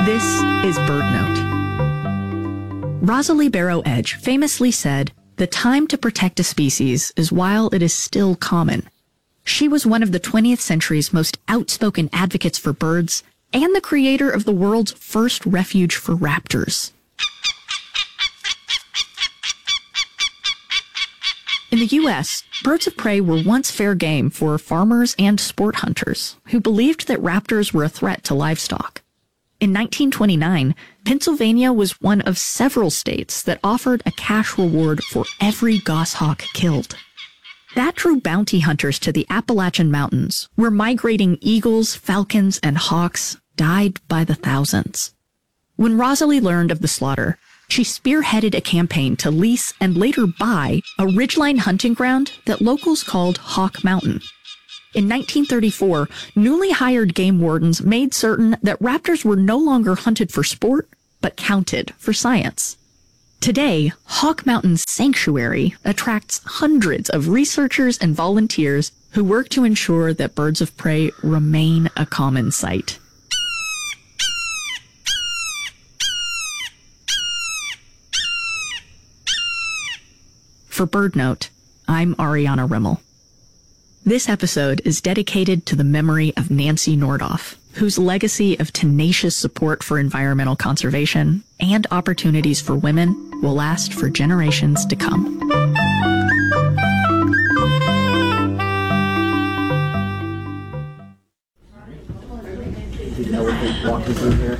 This is BirdNote. Rosalie Barrow Edge famously said, "The time to protect a species is while it is still common." She was one of the 20th century's most outspoken advocates for birds and the creator of the world's first refuge for raptors. In the U.S., birds of prey were once fair game for farmers and sport hunters who believed that raptors were a threat to livestock. In 1929, Pennsylvania was one of several states that offered a cash reward for every goshawk killed. That drew bounty hunters to the Appalachian Mountains, where migrating eagles, falcons, and hawks died by the thousands. When Rosalie learned of the slaughter, she spearheaded a campaign to lease and later buy a ridgeline hunting ground that locals called Hawk Mountain. In 1934, newly hired game wardens made certain that raptors were no longer hunted for sport, but counted for science. Today, Hawk Mountain Sanctuary attracts hundreds of researchers and volunteers who work to ensure that birds of prey remain a common sight. For BirdNote, I'm Ariana Rimmel. This episode is dedicated to the memory of Nancy Nordoff, whose legacy of tenacious support for environmental conservation and opportunities for women will last for generations to come. You know what they walk through here?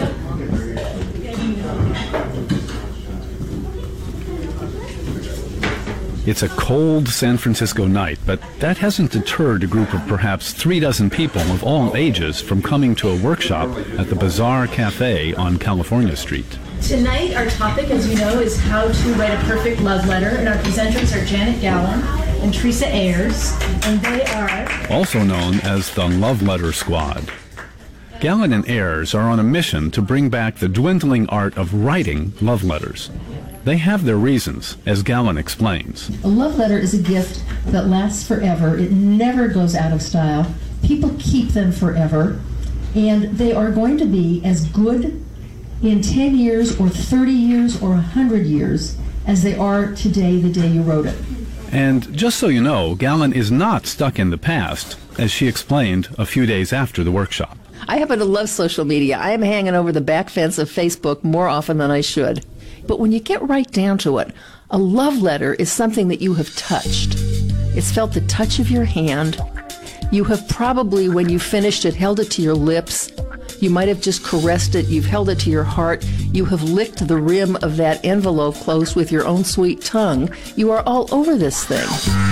It's a cold San Francisco night, but that hasn't deterred a group of perhaps 36 people of all ages from coming to a workshop at the Bazaar Cafe on California Street. Tonight, our topic, as you know, is how to write a perfect love letter, and our presenters are Janet Gallen and Teresa Ayers, and they are Also known as the Love Letter Squad. Gallen and Ayers are on a mission to bring back the dwindling art of writing love letters. They have their reasons, as Gallen explains. A love letter is a gift that lasts forever. It never goes out of style. People keep them forever, and they are going to be as good in 10 years or 30 years or 100 years as they are today, the day you wrote it. And just so you know, Gallen is not stuck in the past, as she explained a few days after the workshop. I happen to love social media. I am hanging over the back fence of Facebook more often than I should. But when you get right down to it, a love letter is something that you have touched. It's felt the touch of your hand. You have probably, when you finished it, held it to your lips. You might have just caressed it. You've held it to your heart. You have licked the rim of that envelope close with your own sweet tongue. You are all over this thing.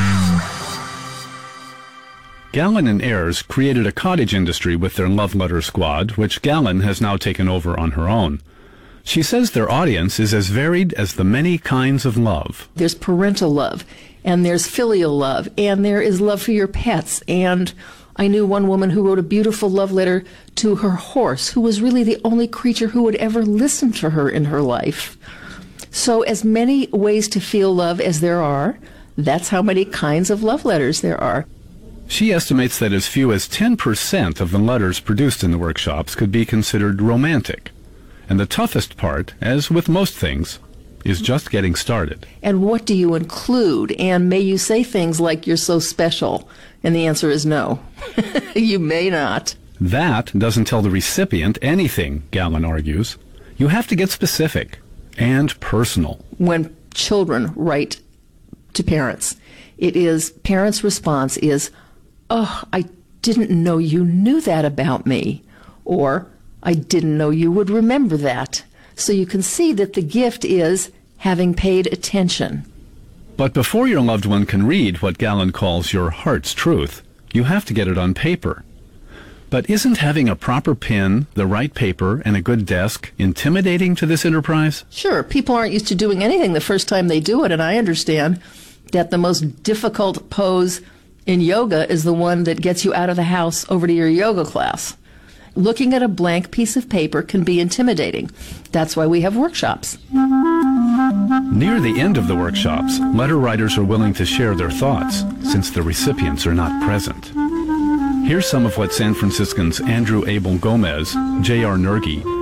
Gallen and Ayers created a cottage industry with their Love Letter Squad, which Gallen has now taken over on her own. She says their audience is as varied as the many kinds of love. There's parental love, and there's filial love, and there is love for your pets. And I knew one woman who wrote a beautiful love letter to her horse, who was really the only creature who would ever listen to her in her life. So as many ways to feel love as there are, that's how many kinds of love letters there are. She estimates that as few as 10% of the letters produced in the workshops could be considered romantic. And the toughest part, as with most things, is just getting started. And what do you include? And may you say things like, "You're so special"? And the answer is no. You may not. That doesn't tell the recipient anything, Gallen argues. You have to get specific and personal. When children write to parents, parents' response is, "Oh, I didn't know you knew that about me," or "I didn't know you would remember that." So you can see that the gift is having paid attention. But before your loved one can read what Gallen calls your heart's truth, you have to get it on paper. But isn't having a proper pen, the right paper, and a good desk intimidating to this enterprise? Sure, people aren't used to doing anything the first time they do it, and I understand that the most difficult pose in yoga is the one that gets you out of the house over to your yoga class. Looking at a blank piece of paper can be intimidating. That's why we have workshops. Near the end of the workshops, letter writers are willing to share their thoughts, since the recipients are not present. Here's some of what San Franciscans Andrew Abel Gomez, J.R. Nergi,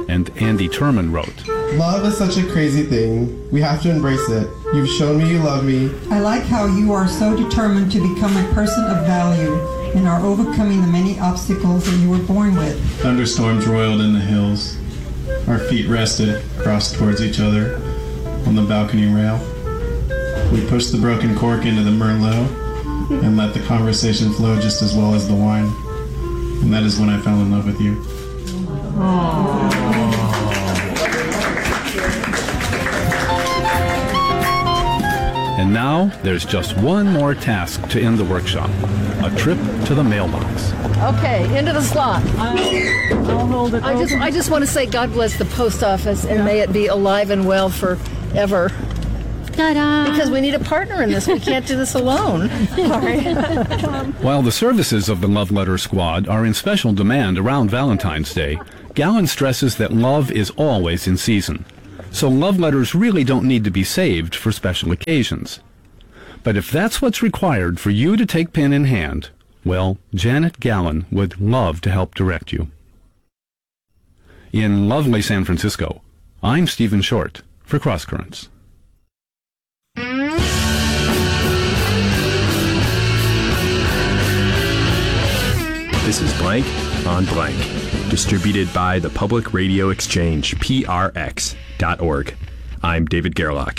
And Andy Turman wrote, Love is such a crazy thing. We have to embrace it. You've shown me you love me. I like how you are so determined to become a person of value and are overcoming the many obstacles that you were born with. Thunderstorms roiled in the hills. Our feet rested, crossed towards each other on the balcony rail. We pushed the broken cork into the Merlot and let the conversation flow just as well as the wine. And that is when I fell in love with you. And now there's just one more task to end the workshop. A trip to the mailbox. Okay, into the slot. I'll hold it. I just want to say God bless the post office and may it be alive and well forever. Ta-da! Because we need a partner in this. We can't do this alone. Sorry. While the services of the Love Letter Squad are in special demand around Valentine's Day, Gallon stresses that love is always in season. So love letters really don't need to be saved for special occasions. But if that's what's required for you to take pen in hand, well, Janet Gallon would love to help direct you. In lovely San Francisco, I'm Stephen Short for Cross Currents. This is Blank on Blank, distributed by the Public Radio Exchange, PRX.org. I'm David Gerlach.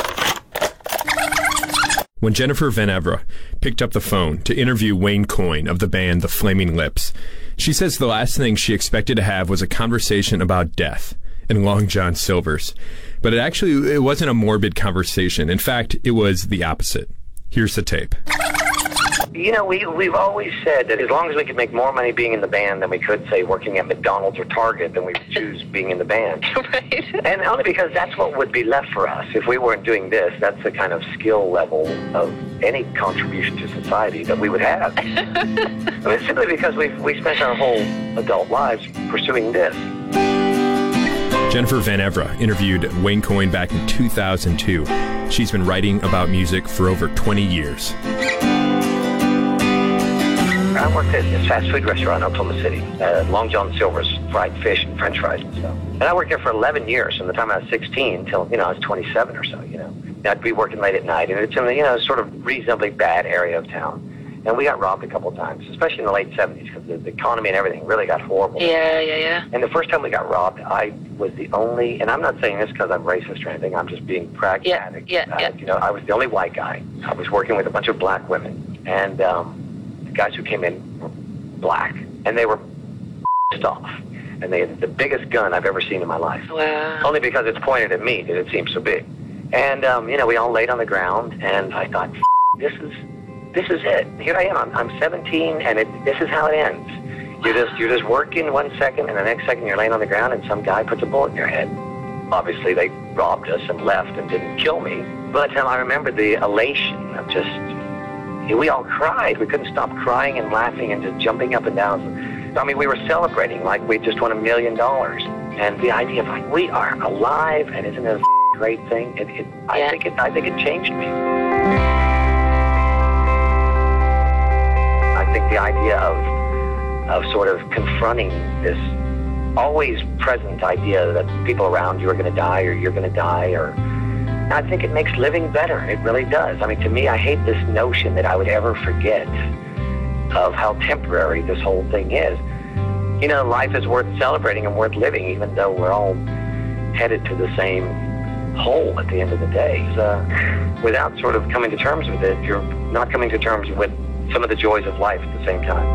When Jennifer Van Evera picked up the phone to interview Wayne Coyne of the band The Flaming Lips, she says the last thing she expected to have was a conversation about death and Long John Silver's. But it wasn't a morbid conversation. In fact, it was the opposite. Here's the tape. You know, we've always said that as long as we could make more money being in the band than we could, say, working at McDonald's or Target, then we would choose being in the band. Right. And only because that's what would be left for us. If we weren't doing this, that's the kind of skill level of any contribution to society that we would have. I mean, simply because we spent our whole adult lives pursuing this. Jennifer Van Evera interviewed Wayne Coyne back in 2002. She's been writing about music for over 20 years. I worked at this fast food restaurant in Oklahoma City, Long John Silver's fried fish and french fries and stuff. And I worked there for 11 years, from the time I was 16 till, I was 27 or so, And I'd be working late at night, and it's in a sort of reasonably bad area of town. And we got robbed a couple of times, especially in the late 70s, because the economy and everything really got horrible. Yeah. And the first time we got robbed, I was the only, and I'm not saying this because I'm racist or anything, I'm just being pragmatic. Yeah. I was the only white guy. I was working with a bunch of black women, and the guys who came in were black, and they were pissed off. And they had the biggest gun I've ever seen in my life. Wow. Only because it's pointed at me that it seems so big. And, we all laid on the ground, and I thought, this is it. Here I am. I'm 17, and this is how it ends. You're just working 1 second, and the next second you're laying on the ground, and some guy puts a bullet in your head. Obviously, they robbed us and left and didn't kill me. But I remember the elation of just, we all cried. We couldn't stop crying and laughing and just jumping up and down. I mean, we were celebrating like we just won $1 million. And the idea of like, we are alive, and isn't it a great thing? I think it changed me. I think the idea of sort of confronting this always present idea that people around you are going to die, or you're going to die, or I think it makes living better. It really does. I mean, to me, I hate this notion that I would ever forget of how temporary this whole thing is. Life is worth celebrating and worth living, even though we're all headed to the same hole at the end of the day. Without sort of coming to terms with it, you're not coming to terms with some of the joys of life at the same time.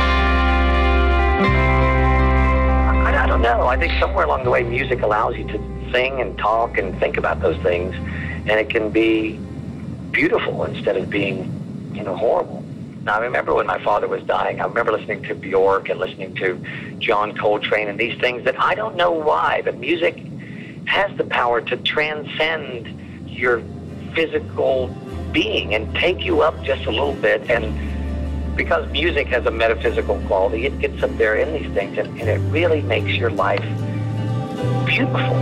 I don't know. I think somewhere along the way, music allows you to sing and talk and think about those things, and it can be beautiful instead of being, horrible. Now, I remember when my father was dying, I remember listening to Bjork and listening to John Coltrane and these things that I don't know why, but music has the power to transcend your physical being and take you up just a little bit. And because music has a metaphysical quality, it gets up there in these things, and it really makes your life beautiful.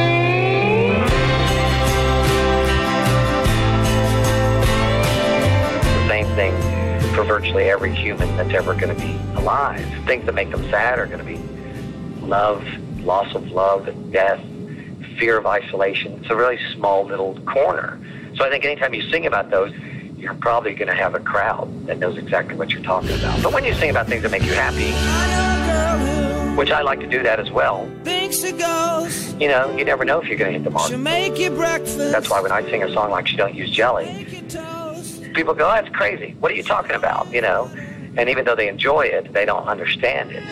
The same thing for virtually every human that's ever going to be alive. Things that make them sad are going to be love, loss of love, death, fear of isolation. It's a really small little corner. So I think anytime you sing about those, you're probably going to have a crowd that knows exactly what you're talking about. But when you sing about things that make you happy, which I like to do that as well, you know, you never know if you're going to hit the mark. That's why when I sing a song like She Don't Use Jelly, people go, oh, that's crazy. What are you talking about? You know? And even though they enjoy it, they don't understand it.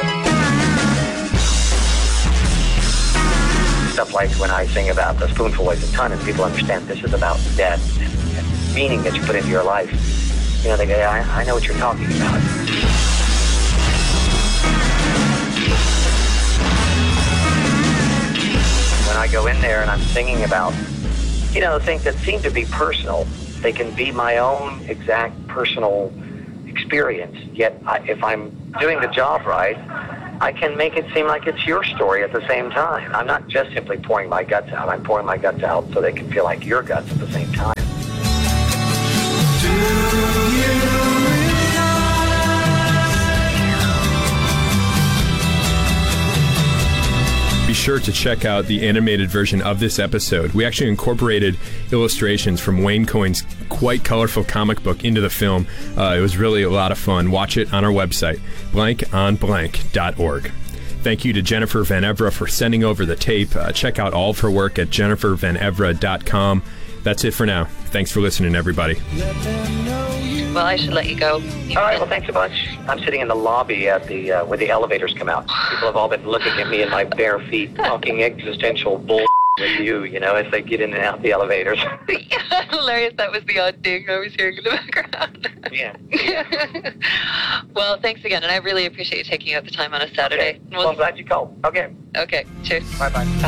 Stuff like when I sing about the spoonful weighs a ton and people understand this is about death and meaning that you put into your life. You know, they go, I know what you're talking about. When I go in there and I'm singing about, you know, things that seem to be personal, they can be my own exact personal experience, yet if I'm doing the job right, I can make it seem like it's your story at the same time. I'm not just simply pouring my guts out. I'm pouring my guts out so they can feel like your guts at the same time. Be sure to check out the animated version of this episode. We actually incorporated illustrations from Wayne Coyne's quite colorful comic book into the film. It was really a lot of fun. Watch it on our website, blankonblank.org. Thank you to Jennifer Van Evra for sending over the tape. Check out all of her work at jennifervanevra.com. That's it for now. Thanks for listening, everybody. Well, I should let you go. All right, well, thanks a bunch. I'm sitting in the lobby at the where the elevators come out. People have all been looking at me in my bare feet, talking existential bull with you know, as they get in and out the elevators. Yeah, hilarious. That was the odd ding I was hearing in the background. Yeah. Well, thanks again, and I really appreciate you taking out the time on a Saturday. Okay. Well, I'm glad you called. Okay. Okay, cheers. Bye-bye.